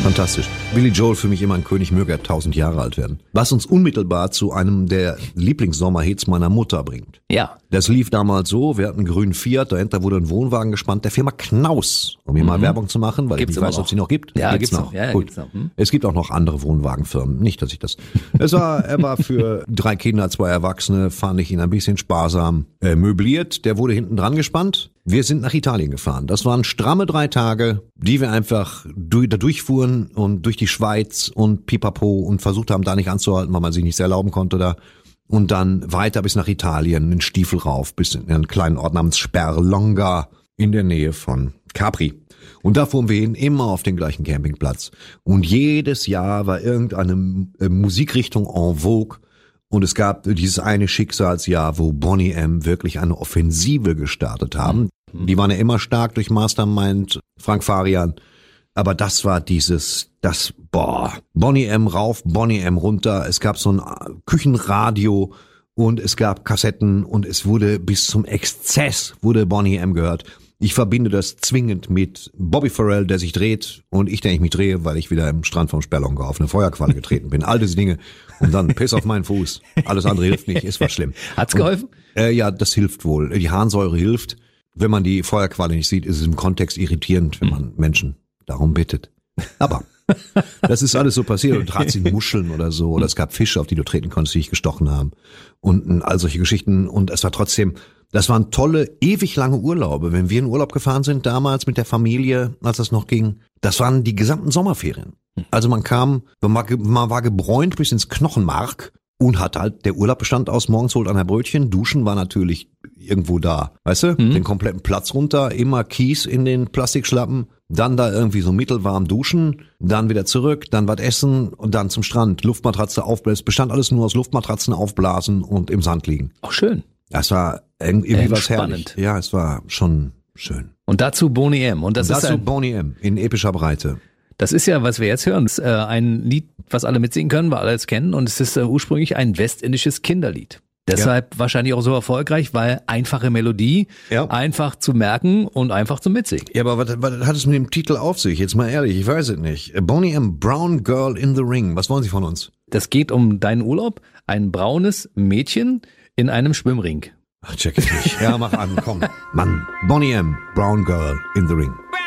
Fantastisch. Billy Joel für mich immer ein König, möge er 1000 Jahre alt werden. Was uns unmittelbar zu einem der Lieblingssommerhits meiner Mutter bringt. Ja. Das lief damals so, wir hatten einen grünen Fiat, dahinter wurde ein Wohnwagen gespannt, der Firma Knaus, um hier mal Werbung zu machen, weil Gibt's ich nicht weiß, immer ob sie noch gibt. Ja, Die gibt's noch. Ja, Gut. gibt's noch. Es gibt auch noch andere Wohnwagenfirmen, nicht, dass ich das... Er war für 3 Kinder, 2 Erwachsene, fand ich ihn ein bisschen sparsam möbliert, der wurde hinten dran gespannt. Wir sind nach Italien gefahren. Das waren stramme 3 Tage, die wir einfach da durchfuhren und durch die Schweiz und pipapo und versucht haben, da nicht anzuhalten, weil man sich nichts erlauben konnte da. Und dann weiter bis nach Italien, den Stiefel rauf, bis in einen kleinen Ort namens Sperlonga in der Nähe von Capri. Und da fuhren wir hin, immer auf den gleichen Campingplatz. Und jedes Jahr war irgendeine Musikrichtung en vogue. Und es gab dieses eine Schicksalsjahr, wo Boney M. wirklich eine Offensive gestartet haben. Die waren ja immer stark durch Mastermind, Frank Farian. Aber das war Boney M. rauf, Boney M. runter. Es gab so ein Küchenradio und es gab Kassetten und es wurde bis zum Exzess wurde Boney M. gehört. Ich verbinde das zwingend mit Bobby Farrell, der sich dreht und ich mich drehe, weil ich wieder im Strand vom Sperlonga auf eine Feuerqualle getreten bin. All diese Dinge und dann Piss auf meinen Fuß. Alles andere hilft nicht, ist was schlimm. Hat's geholfen? Ja, das hilft wohl. Die Harnsäure hilft. Wenn man die Feuerqualle nicht sieht, ist es im Kontext irritierend, wenn man Menschen darum bittet. Aber das ist alles so passiert und trat in Muscheln oder so. Oder es gab Fische, auf die du treten konntest, die dich gestochen haben. Und all solche Geschichten. Und es war trotzdem, das waren tolle, ewig lange Urlaube. Wenn wir in Urlaub gefahren sind damals mit der Familie, als das noch ging, das waren die gesamten Sommerferien. Also man war gebräunt bis ins Knochenmark und hat halt, der Urlaub bestand aus, morgens holt einer Brötchen, duschen war natürlich irgendwo da, weißt du, den kompletten Platz runter, immer Kies in den Plastikschlappen, dann da irgendwie so mittelwarm duschen, dann wieder zurück, dann was essen und dann zum Strand, Luftmatratze aufblasen, bestand alles nur aus Luftmatratzen aufblasen und im Sand liegen. Auch schön. Das war irgendwie was herrlich. Ja, es war schon schön. Und dazu Boney M. Und dazu Boney M. in epischer Breite. Das ist ja, was wir jetzt hören, ist ein Lied, was alle mitsingen können, weil alle es kennen. Und es ist ursprünglich ein westindisches Kinderlied. Deshalb wahrscheinlich auch so erfolgreich, weil einfache Melodie, einfach zu merken und einfach zum Mitsingen. Ja, aber was hat es mit dem Titel auf sich? Jetzt mal ehrlich, ich weiß es nicht. Boney M. Brown Girl in the Ring. Was wollen Sie von uns? Das geht um deinen Urlaub. Ein braunes Mädchen in einem Schwimmring. Ach, check es nicht. Ja, mach an, komm. Mann. Boney M. Brown Girl in the Ring.